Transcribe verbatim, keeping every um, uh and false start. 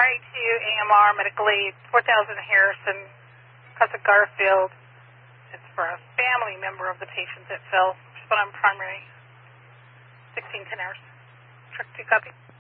A two A M R medical aid, four thousand Harrison, Casa Garfield. It's for a family member of the patient that fell. Just put on primary, sixteen ten hours. Truck two copy.